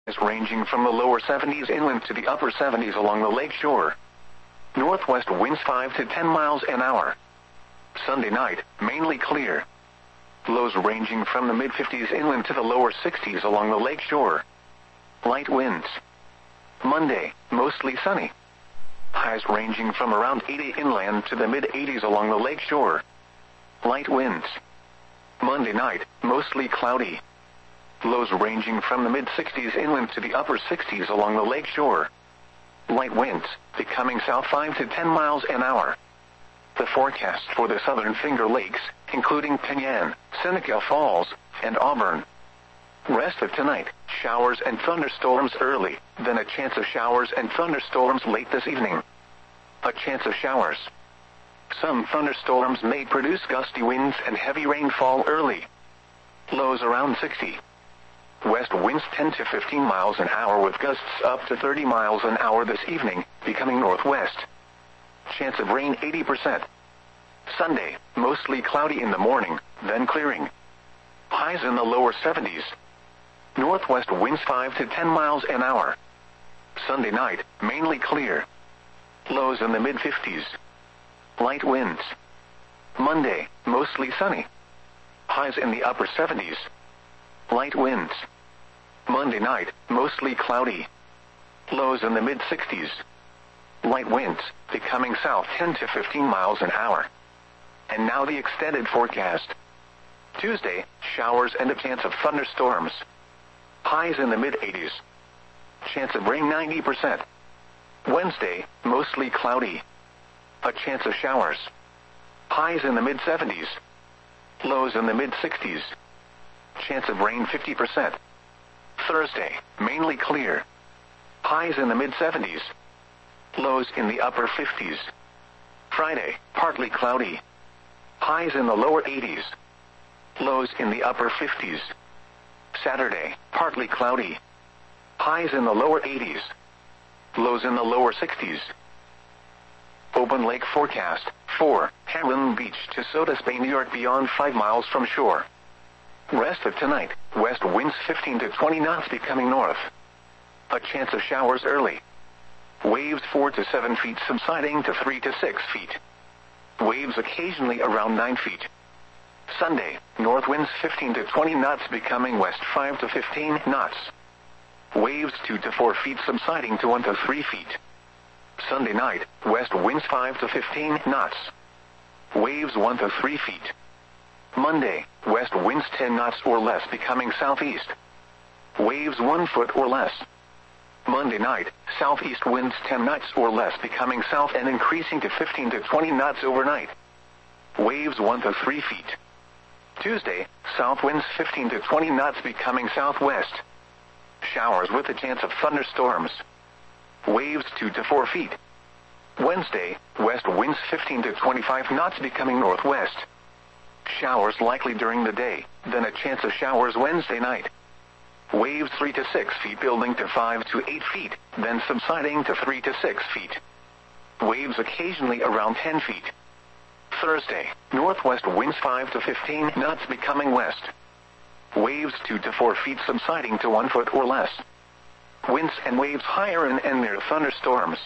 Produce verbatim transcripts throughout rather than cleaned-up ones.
ranging from the lower seventies inland to the upper seventies along the lake shore. Northwest winds five to ten miles an hour. Sunday night, mainly clear. Lows ranging from the mid fifties inland to the lower sixties along the lake shore. Light winds. Monday, mostly sunny. Highs ranging from around eighty inland to the mid eighties along the lake shore. Light winds. Monday night, mostly cloudy. Lows ranging from the mid sixties inland to the upper sixties along the lake shore. Light winds, becoming south five to ten miles an hour. The forecast for the southern Finger Lakes, including Penyan, Seneca Falls, and Auburn. Rest of tonight, showers and thunderstorms early, then a chance of showers and thunderstorms late this evening. A chance of showers. Some thunderstorms may produce gusty winds and heavy rainfall early. Lows around sixty. West winds ten to fifteen miles an hour with gusts up to thirty miles an hour this evening, becoming northwest. Chance of rain eighty percent. Sunday, mostly cloudy in the morning, then clearing. Highs in the lower seventies. Northwest winds five to ten miles an hour. Sunday night, mainly clear. Lows in the mid fifties. Light winds. Monday, mostly sunny. Highs in the upper seventies. Light winds. Monday night, mostly cloudy. Lows in the mid sixties. Light winds, becoming south ten to fifteen miles an hour. And now the extended forecast. Tuesday, showers and a chance of thunderstorms. Highs in the mid eighties. Chance of rain ninety percent. Wednesday, mostly cloudy. A chance of showers. Highs in the mid seventies. Lows in the mid sixties. Chance of rain fifty percent. Thursday, mainly clear. Highs in the mid seventies. Lows in the upper fifties. Friday, partly cloudy. Highs in the lower eighties. Lows in the upper fifties. Saturday, partly cloudy. Highs in the lower eighties. Lows in the lower sixties. Open lake forecast. four. Heron Beach to Sodus Bay, New York, beyond five miles from shore. Rest of tonight, west winds fifteen to twenty knots becoming north. A chance of showers early. Waves four to seven feet subsiding to three to six feet. Waves occasionally around nine feet. Sunday, north winds fifteen to twenty knots becoming west five to fifteen knots. Waves two to four feet subsiding to one to three feet. Sunday night, west winds five to fifteen knots. Waves one to three feet. Monday, west winds ten knots or less becoming southeast. Waves one foot or less. Monday night, southeast winds ten knots or less becoming south and increasing to fifteen to twenty knots overnight. Waves one to three feet. Tuesday, south winds fifteen to twenty knots becoming southwest. Showers with a chance of thunderstorms. Waves two to four feet. Wednesday, west winds fifteen to twenty-five knots becoming northwest. Showers likely during the day, then a chance of showers Wednesday night. Waves three to six feet building to five to eight feet, then subsiding to three to six feet. Waves occasionally around ten feet. Thursday, northwest winds five to fifteen knots becoming west. Waves two to four feet subsiding to one foot or less. Winds and waves higher and, and near thunderstorms.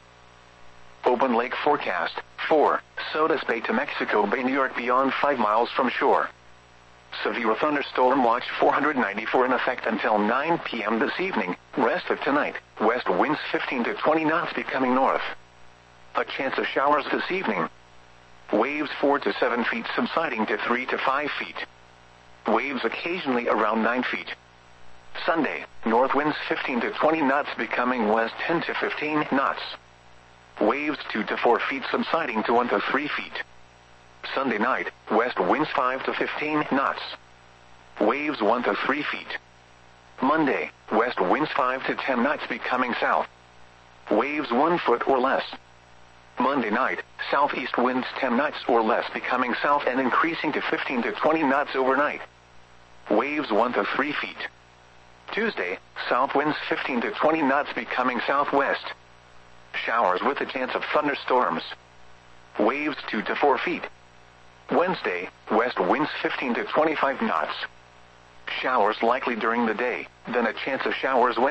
Open lake forecast. four. Sodus Bay to Mexico Bay, New York, beyond five miles from shore. Severe thunderstorm watch four hundred ninety-four in effect until nine p m this evening. Rest of tonight, west winds fifteen to twenty knots becoming north. A chance of showers this evening. Waves four to seven feet subsiding to three to five feet. Waves occasionally around nine feet. Sunday, north winds fifteen to twenty knots becoming west ten to fifteen knots. Waves two to four feet subsiding to one to three feet. Sunday night, west winds five to fifteen knots. Waves one to three feet. Monday, west winds five to ten knots becoming south. Waves one foot or less. Monday night, southeast winds ten knots or less becoming south and increasing to fifteen to twenty knots overnight. Waves one to three feet. Tuesday, south winds fifteen to twenty knots becoming southwest. Showers with a chance of thunderstorms. Waves two to four feet. Wednesday, west winds fifteen to twenty-five knots. Showers likely during the day, then a chance of showers Wednesday.